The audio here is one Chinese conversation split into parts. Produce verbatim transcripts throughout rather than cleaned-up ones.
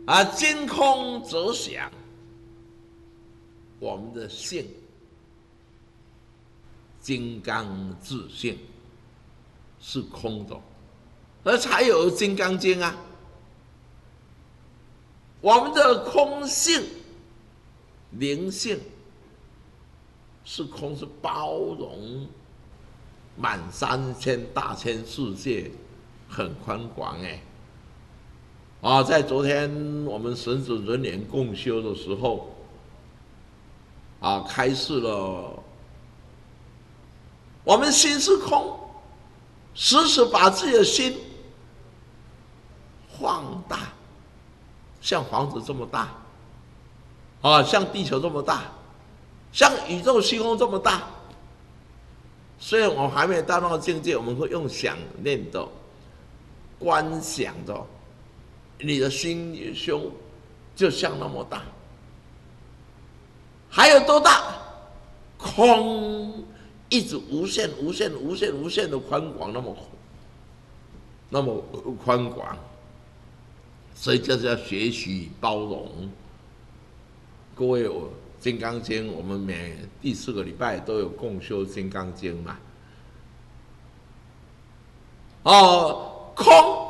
啊，今空则想，我们的性，金刚自性是空的，而才有《金刚经》啊。我们的空性、灵性是空，是包容满三千大千世界，很宽广哎。啊，在昨天我们神子人年共修的时候，啊，开示了，我们心是空，时时把自己的心放大，像房子这么大，啊，像地球这么大，像宇宙虚空这么大。虽然我还没有到那个境界，我们会用想念的、观想的。你的心与胸就像那么大，还有多大？空，一直无限、无限、无限、无限的宽广，那么那么宽广，所以就是要学习包容。各位，《金刚经》我们每第四个礼拜都有共修《金刚经》嘛。哦，空。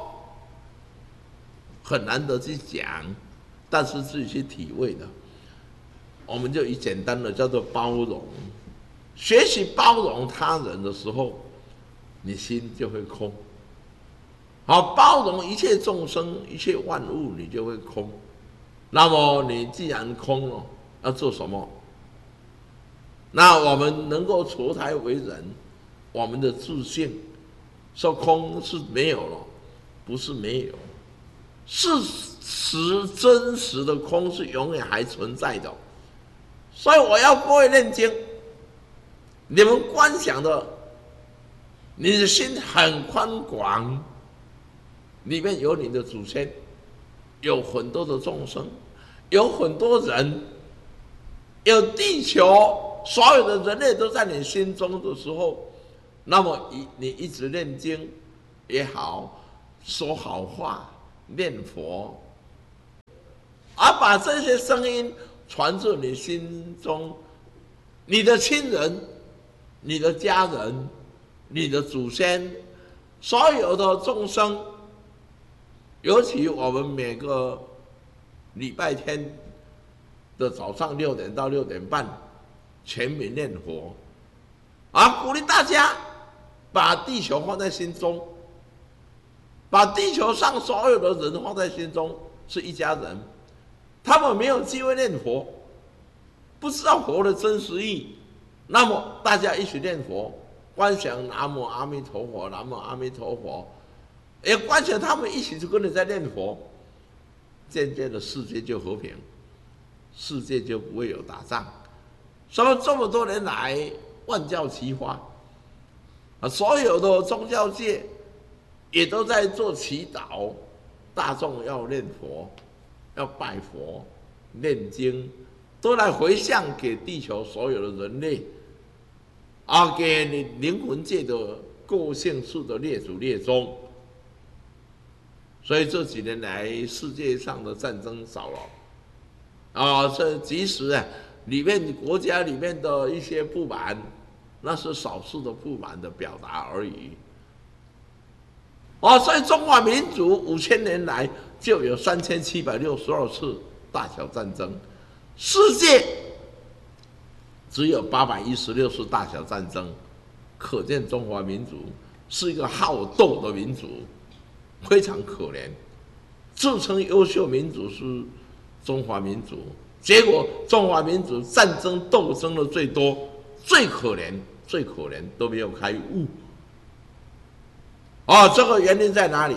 很难得去讲，但是自己去体会的，我们就以简单的叫做包容。学习包容他人的时候，你心就会空。好，包容一切众生、一切万物，你就会空。那么你既然空了，要做什么？那我们能够投胎为人，我们的自性说空是没有了，不是没有。事实真实的空是永远还存在的，所以我要各位念经，你们观想的，你的心很宽广，里面有你的祖先，有很多的众生，有很多人，有地球，所有的人类都在你心中的时候，那么你一直念经也好，说好话。念佛，而把这些声音传入你心中，你的亲人、你的家人、你的祖先，所有的众生，尤其我们每个礼拜天的早上六点到六点半，全民念佛，啊，鼓励大家把地球放在心中。把地球上所有的人放在心中，是一家人。他们没有机会念佛，不知道佛的真实意，那么大家一起念佛，观想南无阿弥陀佛，南无阿弥陀佛，也观想他们一起就跟你在念佛，渐渐的世界就和平，世界就不会有打仗。所以这么多年来，万教齐发，啊，所有的宗教界。也都在做祈祷，大众要念佛，要拜佛，念经，都来回向给地球所有的人类，啊，给你灵魂界的个性数的列祖列宗。所以这几年来，世界上的战争少了，啊，这即使啊，里面国家里面的一些不满，那是少数的不满的表达而已。哦，所以中华民族五千年来就有三千七百六十二次大小战争，世界只有八百一十六次大小战争，可见中华民族是一个好斗的民族，非常可怜。自称优秀民族是中华民族，结果中华民族战争斗争的最多，最可怜，最可怜都没有开悟。哦，这个原因在哪里？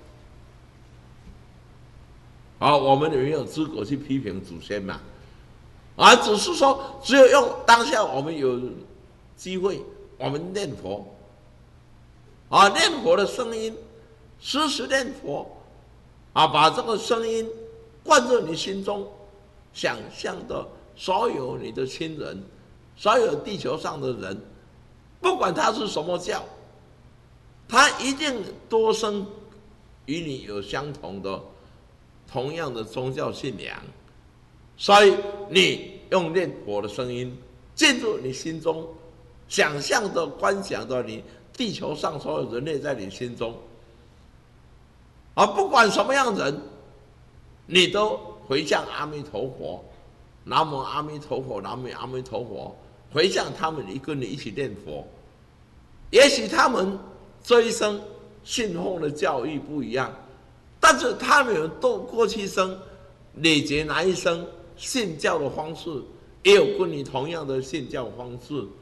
啊，我们也没有资格去批评祖先嘛，啊，只是说只有用当下我们有机会，我们念佛，啊，念佛的声音，时时念佛，啊，把这个声音灌入你心中，想象的所有你的亲人，所有地球上的人，不管他是什么教。他一定多生与你有相同的同样的宗教信仰，所以你用念佛的声音进入你心中，想象的、观想的你地球上所有人类在你心中，而不管什么样人，你都回向阿弥陀佛，南无阿弥陀佛，南无阿弥陀佛，回向他们，跟你一起念佛。也许他们这一生信奉的教义不一样，但是他们有都过去生累劫那一生信教的方式，也有跟你同样的信教方式。